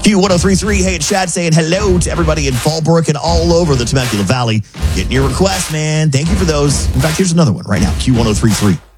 Q1033, hey, it's Chad saying hello to everybody in Fallbrook and all over the Temecula Valley. Getting your requests, man. Thank you for those. In fact, here's another one right now. Q1033.